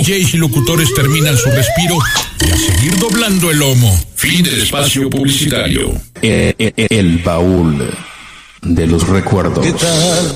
DJs y locutores terminan su respiro y a seguir doblando el lomo. Fin del espacio publicitario. El baúl de los recuerdos.